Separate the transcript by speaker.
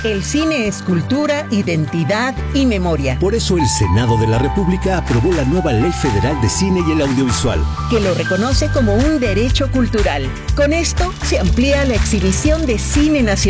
Speaker 1: El cine es cultura, identidad y memoria.
Speaker 2: Por eso el Senado de la República aprobó la nueva Ley Federal de Cine y el Audiovisual,
Speaker 1: que lo reconoce como un derecho cultural. Con esto se amplía la exhibición de cine nacional.